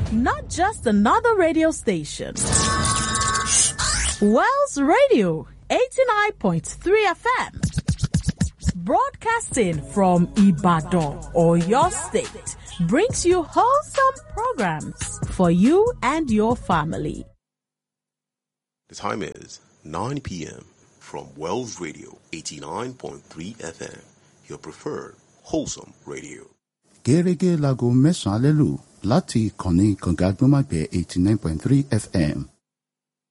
Not just another radio station. Wells Radio, 89.3 FM. Broadcasting from Ibadan, Oyo State, brings you wholesome programs for you and your family. The time is 9 p.m. from Wells Radio, 89.3 FM, your preferred wholesome radio. Gẹ́gẹ́ láago mẹ́sàn-án alẹ́ lù láti ìkànnì kànga gbọ́mágbẹ́ 89.3 FM.